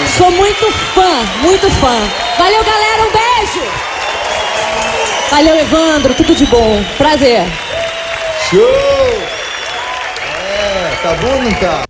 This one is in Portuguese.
Sou muito fã, muito fã. Valeu, galera, um beijo. Valeu, Evandro, tudo de bom. Prazer. Show! Tá bom, não tá?